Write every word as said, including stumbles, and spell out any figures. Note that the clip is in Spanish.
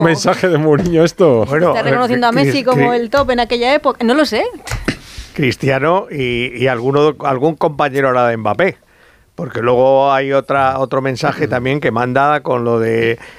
Mensaje de Mourinho esto. Bueno, ¿Está reconociendo a Messi como el top en aquella época? No lo sé. Cristiano y, y alguno, algún compañero ahora de Mbappé. Porque luego hay otra otro mensaje también que manda con lo de